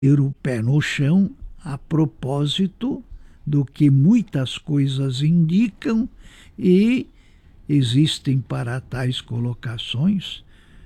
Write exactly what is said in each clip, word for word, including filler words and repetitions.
ter o pé no chão a propósito do que muitas coisas indicam e existem para tais colocações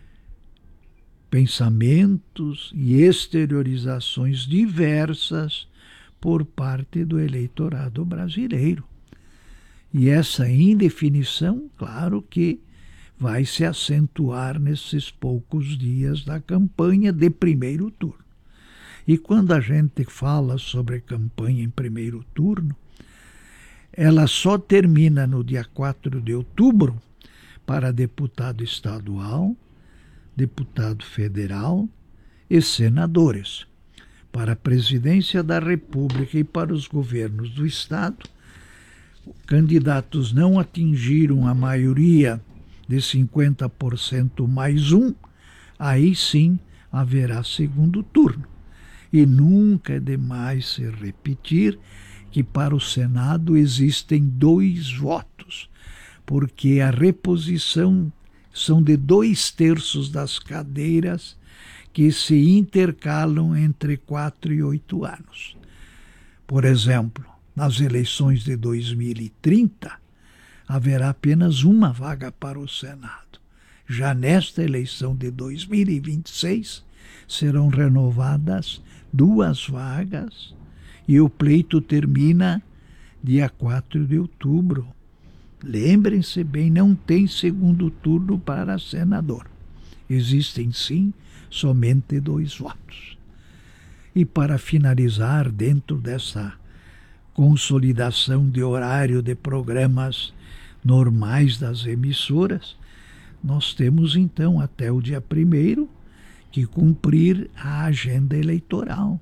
pensamentos e exteriorizações diversas por parte do eleitorado brasileiro. E essa indefinição, claro que vai se acentuar nesses poucos dias da campanha de primeiro turno. E quando a gente fala sobre campanha em primeiro turno, ela só termina no dia quatro de outubro para deputado estadual, deputado federal e senadores. Para a presidência da República e para os governos do Estado, candidatos não atingiram a maioria de cinquenta por cento mais um, aí sim haverá segundo turno. E nunca é demais se repetir que para o Senado existem dois votos, porque a reposição são de dois terços das cadeiras que se intercalam entre quatro e oito anos. Por exemplo, nas eleições de dois mil e trinta, haverá apenas uma vaga para o Senado. Já nesta eleição de dois mil e vinte e seis, serão renovadas duas vagas e o pleito termina dia quatro de outubro. Lembrem-se bem, não tem segundo turno para senador. Existem, sim, somente dois votos. E para finalizar, dentro dessa consolidação de horário de programas normais das emissoras, nós temos então até o dia primeiro que cumprir a agenda eleitoral.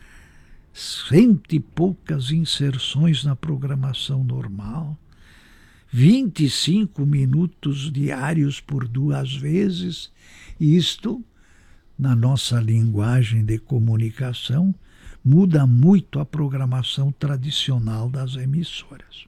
Cento e poucas inserções na programação normal, vinte e cinco minutos diários por duas vezes, isto, na nossa linguagem de comunicação, muda muito a programação tradicional das emissoras.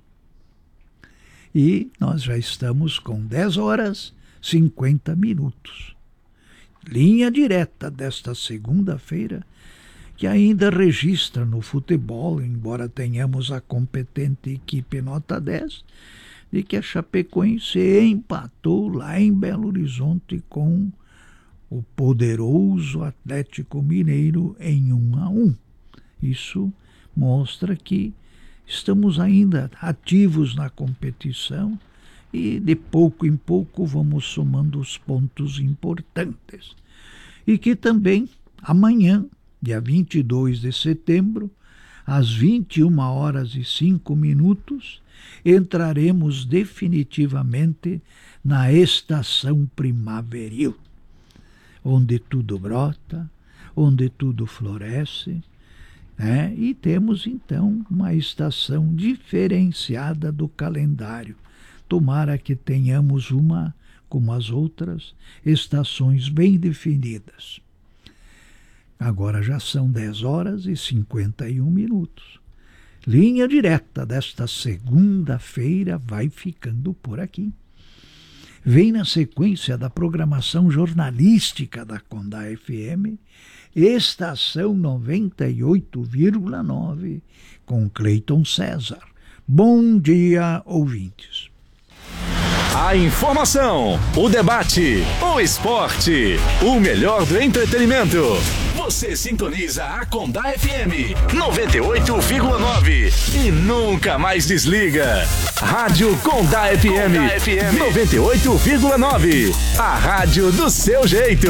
E nós já estamos com dez horas e cinquenta minutos. Linha direta desta segunda-feira, que ainda registra no futebol, embora tenhamos a competente equipe nota dez, de que a Chapecoense empatou lá em Belo Horizonte com o poderoso Atlético Mineiro em um a um. Isso mostra que estamos ainda ativos na competição e de pouco em pouco vamos somando os pontos importantes. E que também amanhã, dia vinte e dois de setembro, às vinte e uma horas e cinco minutos, entraremos definitivamente na estação primaveril, onde tudo brota, onde tudo floresce, né? E temos então uma estação diferenciada do calendário. Tomara que tenhamos uma, como as outras, estações bem definidas. Agora já são dez horas e cinquenta e um minutos. Linha direta desta segunda-feira vai ficando por aqui. Vem na sequência da programação jornalística da Condá F M, Estação noventa e oito vírgula nove, com Cleiton César. Bom dia, ouvintes. A informação, o debate, o esporte, o melhor do entretenimento. Você sintoniza a Condá F M noventa e oito vírgula nove e nunca mais desliga. Rádio Condá F M, Condá F M noventa e oito vírgula nove. A rádio do seu jeito.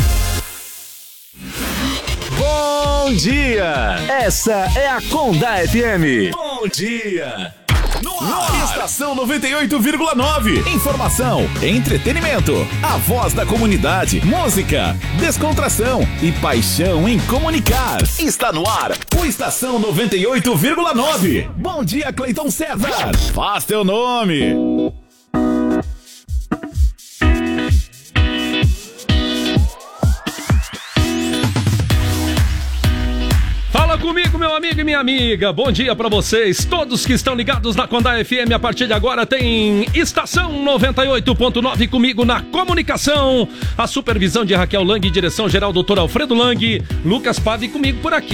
Bom dia! Essa é a Condá F M. Bom dia! No ar. Estação noventa e oito vírgula nove. Informação, entretenimento, a voz da comunidade, música, descontração e paixão em comunicar. Está no ar o Estação noventa e oito vírgula nove. Bom dia, Cleiton César. Faz teu nome. comigo, meu amigo e minha amiga. Bom dia pra vocês, todos que estão ligados na Condá F M. A partir de agora tem Estação noventa e oito ponto nove comigo na comunicação. A supervisão de Raquel Lang e direção geral doutor Alfredo Lang. Lucas Pave comigo por aqui.